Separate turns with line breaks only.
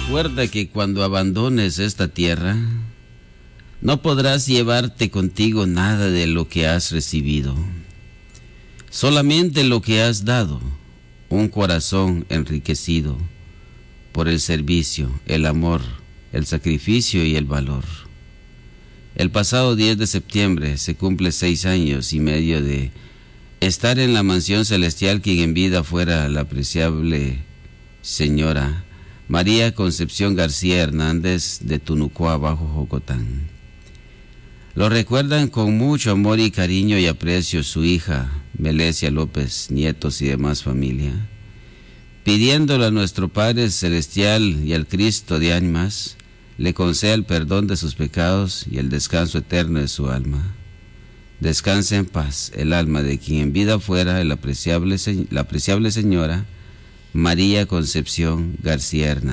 Recuerda que cuando abandones esta tierra, no podrás llevarte contigo nada de lo que has recibido, solamente lo que has dado, un corazón enriquecido por el servicio, el amor, el sacrificio y el valor. El pasado 10 de septiembre se cumple 6 años y medio de estar en la mansión celestial, quien en vida fuera la apreciable señora María Concepción García Hernández de Tunucoa, Bajo Jocotán. Lo recuerdan con mucho amor y cariño y aprecio su hija Melesia López, nietos y demás familia, pidiéndole a nuestro Padre Celestial y al Cristo de ánimas le conceda el perdón de sus pecados y el descanso eterno de su alma. Descanse en paz el alma de quien en vida fuera la apreciable señora María Concepción García Hernández.